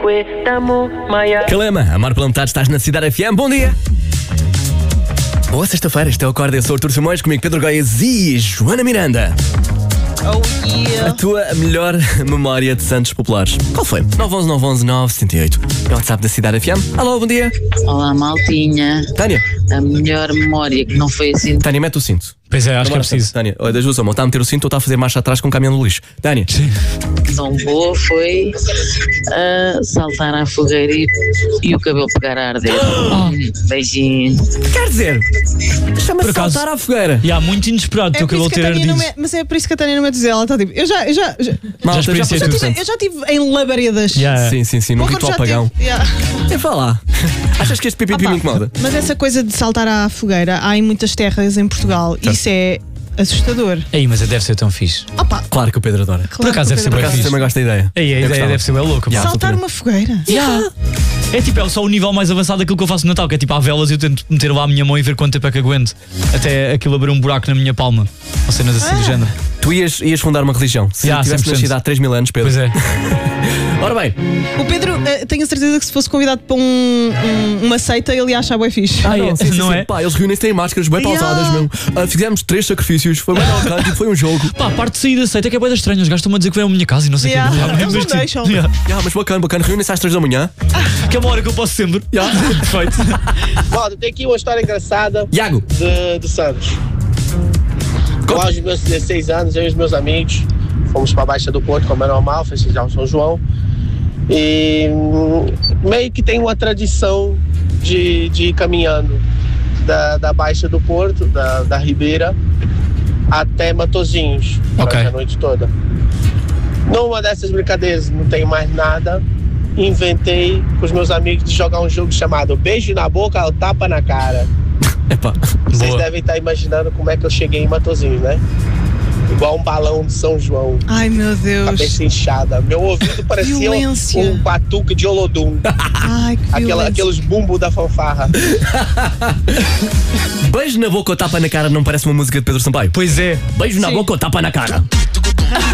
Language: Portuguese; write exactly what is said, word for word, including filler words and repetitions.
Calema, amar pela metade, estás na Cidade F M, bom dia! Boa sexta-feira, este é o Acorda, eu sou o Artur Simões, comigo Pedro Goiás e Joana Miranda. Oh yeah. A tua melhor memória de Santos Populares, qual foi? nove um um nove um um nove sete oito. É o WhatsApp da Cidade F M. Alô, bom dia. Olá, maltinha. Tânia. A melhor memória que não foi assim. Tânia, mete o cinto. Pois é, acho que é preciso. Tânia, olha, das duas, uma, está a meter o cinto ou está a fazer marcha atrás com o caminhão do lixo. Tânia. Tão boa foi uh, saltar à fogueira e, e o cabelo pegar a arder. Oh. Beijinho. Quer dizer, chama-se acaso, saltar à fogueira. E há muito inesperado o É teu por isso cabelo que a ter Tânia não ardido. me- Mas é por isso que a Tânia não me dizer. Ela está tipo. Eu já. Eu já, já, Malta, Já experienciei já tudo. tive- eu já estive em labaredas. Yeah. Sim, sim, sim, num Pouco ritual já pagão. tive, yeah. É falar. Achas que este pipi Opa, me incomoda? Mas essa coisa de saltar à fogueira, há em muitas terras em Portugal. Isso é assustador. Ei, mas deve ser tão fixe. Opa, Claro que o Pedro adora. claro Por acaso que o deve ser Pedro- Por bem acaso fixe. também gosto da ideia. Ei, a Eu ideia gostava. deve ser bem louca. Yeah. Saltar uma fogueira. Yeah. É tipo, é só o nível mais avançado daquilo que eu faço no Natal, que é tipo, há velas e eu tento meter lá a minha mão e ver quanto tempo é que aguento. Até aquilo abrir um buraco na minha palma. Ou cenas assim do género. Tu ias, ias fundar uma religião. Se Yeah, tivesse cem por cento. nascido há três mil anos, Pedro. Pois é. Ora bem. O Pedro, eh, tenho a certeza que se fosse convidado para um, um- uma seita, ele ia achar bué fixe. Ah, é? sim, sim, Não sim. é? Pá, eles reúnem-se, têm máscaras bem Yeah. pausadas mesmo. Ah, fizemos três sacrifícios, foi bem bacana, tipo, foi um jogo. Pá, a parte de sair da seita é que é bué das estranhas. Os gajos estão a dizer que vem à minha casa e não sei o Yeah. que. Eles não Mas, tipo, deixam. yeah. Yeah, mas bacana, bacana, reúnem-se às três da manhã. Que é uma hora que eu posso sempre. Yeah. Perfeito. Malta, tem aqui uma história engraçada Iago, de, de Santos. Com Conta. aos meus dezesseis anos, eu e os meus amigos fomos para a Baixa do Porto, como é normal, festejar o São João. E hum, meio que tem uma tradição de, de ir caminhando da, da Baixa do Porto, da, da Ribeira, até Matosinhos, durante Ok. a noite toda. Numa dessas brincadeiras, não tem mais nada, inventei com os meus amigos de jogar um jogo chamado Beijo na Boca ou Tapa na Cara. epá. Vocês Boa. devem estar imaginando como é que eu cheguei em Matosinhos, né? Igual um balão de São João, Ai meu Deus. cabeça inchada. Meu ouvido parecia um, Violência. um batuque de Olodum. Ai, que Aquela, violência. aqueles bumbos da fanfarra. Beijo na boca ou tapa na cara não parece uma música de Pedro Sampaio? Pois é. Beijo na Sim. boca ou tapa na cara.